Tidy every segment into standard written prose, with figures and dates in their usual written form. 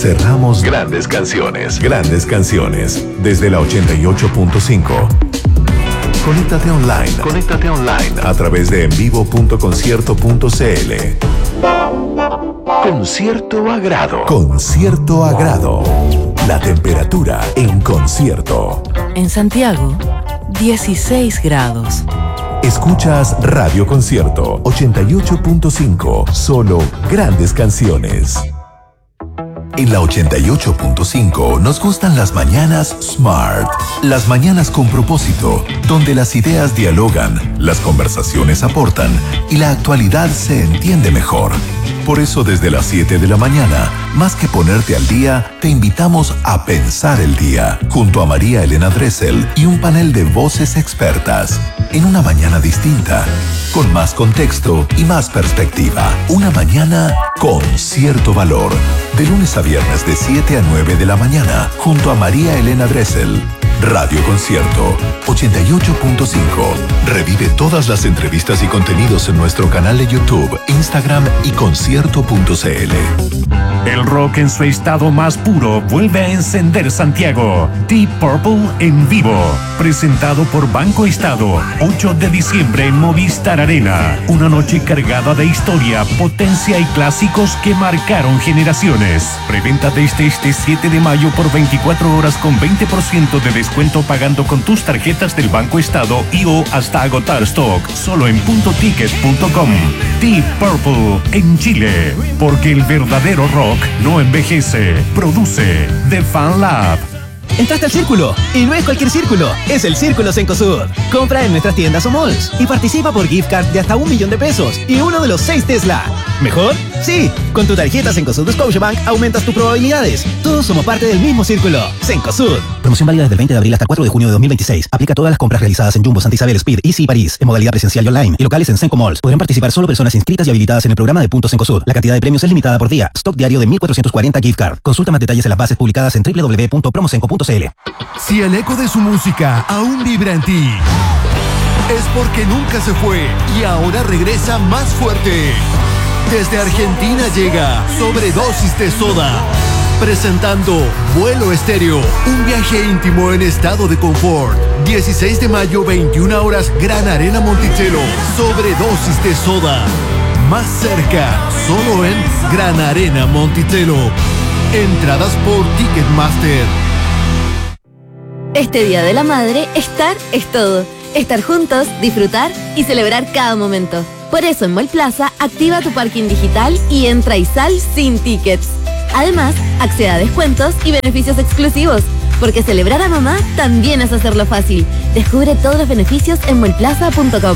Cerramos grandes canciones. Grandes canciones. Desde la 88.5. Conéctate online. Conéctate online a través de envivo.concierto.cl. Con cierto agrado. Con cierto agrado. La temperatura en concierto. En Santiago, 16 grados. Escuchas Radio Concierto 88.5. Solo grandes canciones. En la 88.5 nos gustan las mañanas Smart. Las mañanas con propósito, donde las ideas dialogan, las conversaciones aportan y la actualidad se entiende mejor. Por eso desde las 7 de la mañana, más que ponerte al día, te invitamos a pensar el día, junto a María Elena Dressel y un panel de voces expertas. En una mañana distinta, con más contexto y más perspectiva. Una mañana con cierto valor. De lunes a viernes de 7 a 9 de la mañana, junto a María Elena Dressel. Radio Concierto 88.5. Revive todas las entrevistas y contenidos en nuestro canal de YouTube, Instagram y concierto.cl. El rock en su estado más puro vuelve a encender Santiago. Deep Purple en vivo. Presentado por Banco Estado. 8 de diciembre en Movistar Arena. Una noche cargada de historia, potencia y clásicos que marcaron generaciones. Preventa desde este 7 de mayo por 24 horas con 20% de descuento pagando con tus tarjetas del Banco Estado y o hasta agotar stock. Solo en puntotickets.com. Deep Purple en Chile. Porque el verdadero rock no envejece. Produce The Fan Lab. Entraste al Círculo, y no es cualquier círculo, es el Círculo Cencosud. Compra en nuestras tiendas o malls y participa por gift card de hasta $1.000.000 y uno de los 6 Tesla. ¿Mejor? Sí, con tu tarjeta Cencosud de Scotiabank aumentas tus probabilidades. Todos somos parte del mismo Círculo. Cencosud. Promoción válida desde el 20 de abril hasta el 4 de junio de 2026. Aplica a todas las compras realizadas en Jumbo, Santa Isabel, Speed, Easy y París, en modalidad presencial y online, y locales en Cenco Malls. Podrán participar solo personas inscritas y habilitadas en el programa de Puntos Cencosud. La cantidad de premios es limitada por día. Stock diario de 1.440 gift card. Consulta más detalles en las bases publicadas en www.promocenco.cl. Si el eco de su música aún vibra en ti, es porque nunca se fue y ahora regresa más fuerte. Desde Argentina llega Sobredosis de Soda, presentando Vuelo Estéreo, un viaje íntimo en estado de confort. 16 de mayo, 21 horas, Gran Arena Monticello. Sobredosis de Soda, más cerca, solo en Gran Arena Monticello. Entradas por Ticketmaster. Este Día de la Madre, estar es todo. Estar juntos, disfrutar y celebrar cada momento. Por eso en Mall Plaza, activa tu parking digital y entra y sal sin tickets. Además, accede a descuentos y beneficios exclusivos. Porque celebrar a mamá también es hacerlo fácil. Descubre todos los beneficios en mallplaza.com.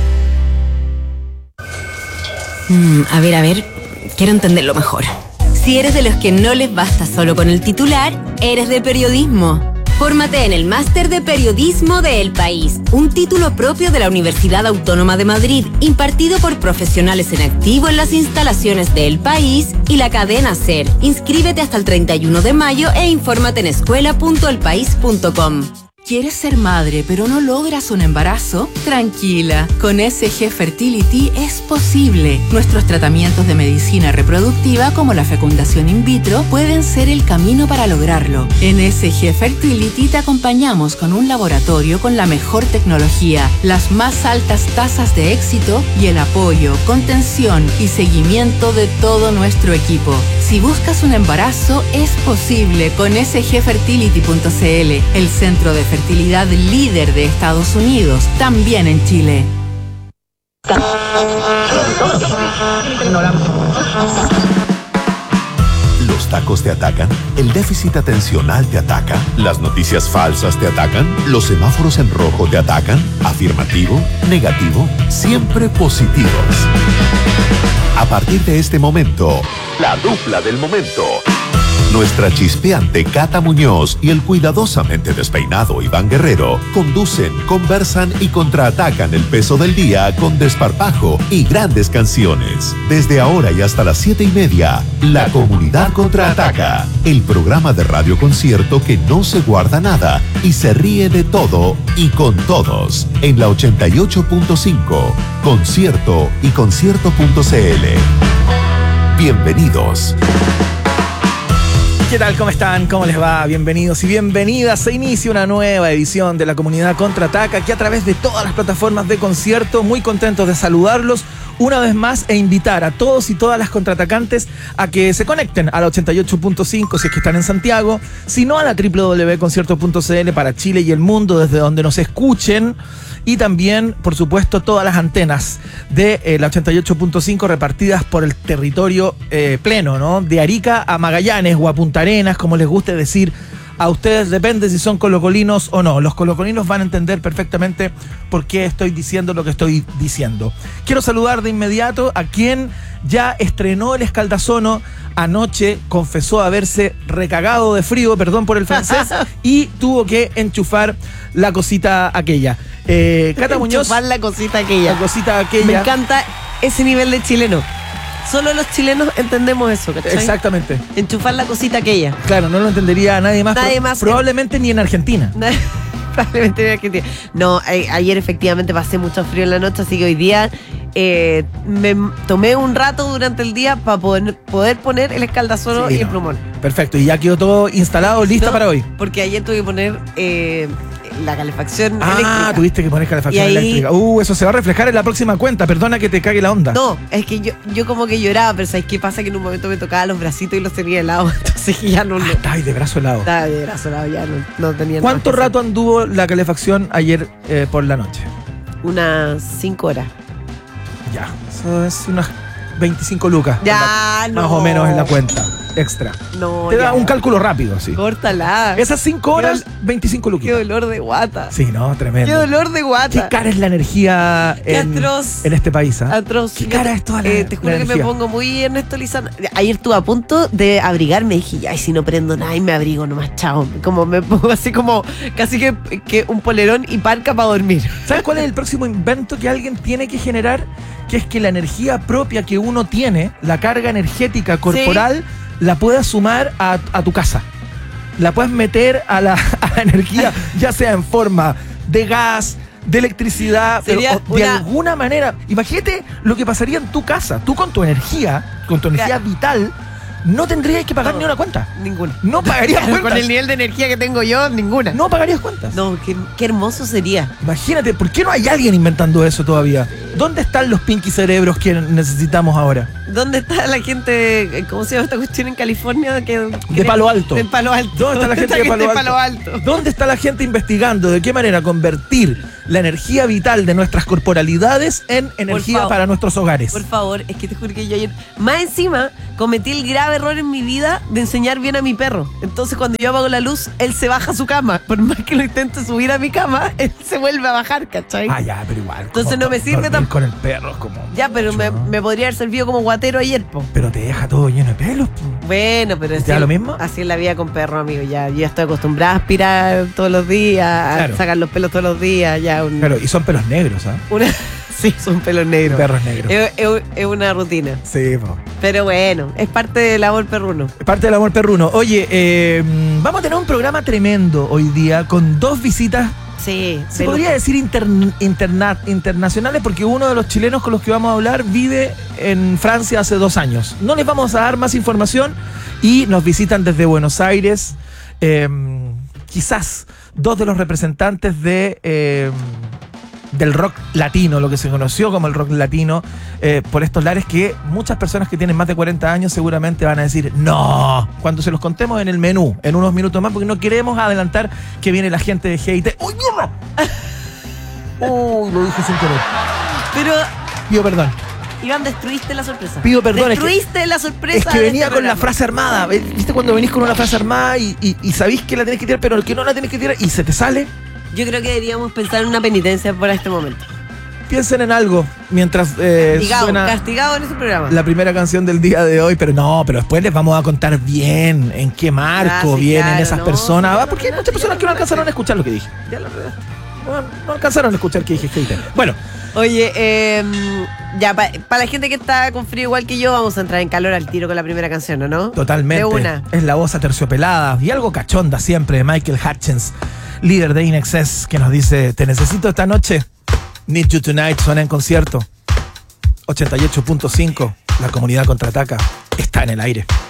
A ver, quiero entenderlo mejor. Si eres de los que no les basta solo con el titular, eres de periodismo. Fórmate en el Máster de Periodismo de El País, un título propio de la Universidad Autónoma de Madrid, impartido por profesionales en activo en las instalaciones de El País y la cadena SER. Inscríbete hasta el 31 de mayo e infórmate en escuela.elpaís.com. ¿Quieres ser madre pero no logras un embarazo? Tranquila, con SG Fertility es posible. Nuestros tratamientos de medicina reproductiva como la fecundación in vitro pueden ser el camino para lograrlo. En SG Fertility te acompañamos con un laboratorio con la mejor tecnología, las más altas tasas de éxito y el apoyo, contención y seguimiento de todo nuestro equipo. Si buscas un embarazo, es posible con sgfertility.cl, el centro de fertilidad líder de Estados Unidos, también en Chile. ¿Los tacos te atacan? ¿El déficit atencional te ataca? ¿Las noticias falsas te atacan? ¿Los semáforos en rojo te atacan? ¿Afirmativo? ¿Negativo? Siempre positivos. A partir de este momento, la dupla del momento. Nuestra chispeante Cata Muñoz y el cuidadosamente despeinado Iván Guerrero conducen, conversan y contraatacan el peso del día con desparpajo y grandes canciones. Desde ahora y hasta las 7:30, La Comunidad Contraataca, el programa de radio concierto que no se guarda nada y se ríe de todo y con todos. En la 88.5, Concierto y concierto.cl. Bienvenidos. ¿Qué tal? ¿Cómo están? ¿Cómo les va? Bienvenidos y bienvenidas. Se inicia una nueva edición de La Comunidad Contraataca, aquí a través de todas las plataformas de concierto. Muy contentos de saludarlos una vez más e invitar a todos y todas las contraatacantes a que se conecten a la 88.5 si es que están en Santiago, si no a la www.concierto.cl para Chile y el mundo, desde donde nos escuchen. Y también, por supuesto, todas las antenas de la 88.5 repartidas por el territorio pleno, ¿no? De Arica a Magallanes o a Punta Arenas, como les guste decir. A ustedes depende si son colocolinos o no. Los colocolinos van a entender perfectamente por qué estoy diciendo lo que estoy diciendo. Quiero saludar de inmediato a quien ya estrenó el Escaldazono. Anoche confesó haberse recagado de frío, perdón por el francés, y tuvo que enchufar la cosita aquella. Cata Muñoz. Enchufar la cosita aquella. La cosita aquella. Me encanta ese nivel de chileno. Solo los chilenos entendemos eso, ¿cachai? Exactamente. Enchufar la cosita aquella. Claro, no lo entendería nadie más. Nadie más. Probablemente ni en Argentina. Probablemente ni en Argentina. No, ayer efectivamente pasé mucho frío en la noche, así que hoy día me tomé un rato durante el día para poder poner el escaldazono y el plumón. Perfecto, y ya quedó todo instalado, lista para hoy. Porque ayer tuve que poner la calefacción eléctrica. Tuviste que poner calefacción eléctrica. Eso se va a reflejar en la próxima cuenta. Perdona que te cague la onda. No, es que yo como que lloraba, pero ¿sabes qué pasa? Que en un momento me tocaba los bracitos y los tenía helados. Entonces ya no. Estaba de brazo helado. Estaba de brazo helado, ya no tenía nada. ¿Cuánto rato anduvo la calefacción ayer por la noche? Unas 5 horas. Ya, eso es unas 25 lucas. Ya, no. Más o menos en la cuenta. Extra. No, te da un cálculo rápido, sí. Córtala. Esas 5 horas, 25 lucas. Qué dolor de guata. Sí, no, tremendo. Qué dolor de guata. Qué cara es la energía en este país, ¿ah? Atroz. Qué cara es toda la Te juro que me pongo muy Ernesto Lizana. Ayer estuve a punto de abrigarme y dije, ay, si no prendo nada y me abrigo nomás, chao. Como me pongo así como casi que un polerón y parca para dormir. ¿Sabes cuál es el próximo invento que alguien tiene que generar? Que es que la energía propia que uno tiene, la carga energética corporal, la puedas sumar a tu casa. La puedes meter a la energía, ya sea en forma de gas, de electricidad, pero de alguna manera. Imagínate lo que pasaría en tu casa. Tú con tu energía vital, no tendrías que pagar ni una cuenta. Ninguna. No pagarías cuentas. Con el nivel de energía que tengo yo, ninguna. No pagarías cuentas. No, qué hermoso sería. Imagínate, ¿por qué no hay alguien inventando eso todavía? ¿Dónde están los pinky cerebros que necesitamos ahora? ¿Dónde está la gente, cómo se llama esta cuestión en California? De Palo Alto. De Palo Alto. ¿Dónde está la gente de Palo Alto? ¿Dónde está la gente investigando de qué manera convertir la energía vital de nuestras corporalidades en energía para nuestros hogares? Por favor, es que te juro que yo ayer, más encima, cometí el grave error en mi vida de enseñar bien a mi perro. Entonces cuando yo apago la luz, él se baja a su cama. Por más que lo intente subir a mi cama, él se vuelve a bajar, ¿cachai? Ya, pero igual. Entonces no me sirve tampoco. Con el perro es como... Ya, pero me podría haber servido como guatero ayer, po. Pero te deja todo lleno de pelos, po. Bueno, pero ¿te da lo mismo? Así es la vida con perro, amigo. Yo ya estoy acostumbrada a aspirar todos los días, a sacar los pelos todos los días. Claro, y son pelos negros, ¿ah? Sí, son pelos negros. Perros negros. Es una rutina. Sí, po. Pero bueno, es parte del amor perruno. Es parte del amor perruno. Oye, vamos a tener un programa tremendo hoy día con 2 visitas. Sí. Se podría decir internacionales, porque uno de los chilenos con los que vamos a hablar vive en Francia hace 2 años. No les vamos a dar más información y nos visitan desde Buenos Aires. Quizás 2 de los representantes del rock latino, lo que se conoció como el rock latino, por estos lares, que muchas personas que tienen más de 40 años seguramente van a decir no, cuando se los contemos en el menú, en unos minutos más, porque no queremos adelantar que viene la gente de GIT. ¡Uy, mierda! Lo dije sin querer. Pero... Pido perdón. Iván, destruiste la sorpresa. Pido perdón. Destruiste la sorpresa. Es que venía con la frase armada. ¿Viste cuando venís con una frase armada y sabís que la tenés que tirar, pero el que no la tenés que tirar y se te sale? Yo creo que deberíamos pensar en una penitencia por este momento. Piensen en algo mientras suena castigado en este programa. La primera canción del día de hoy, pero después les vamos a contar bien en qué marco vienen esas personas. Porque hay muchas personas que no alcanzaron a escuchar lo que dije. Ya lo redaste. No alcanzaron a escuchar que dije GIT. Bueno. Oye, ya, para la gente que está con frío igual que yo, vamos a entrar en calor al tiro con la primera canción, ¿no? Totalmente. De una. Es la voz aterciopelada y algo cachonda siempre de Michael Hutchins, líder de INXS, que nos dice: te necesito esta noche. Need You Tonight suena en concierto. 88.5, la comunidad contraataca, está en el aire.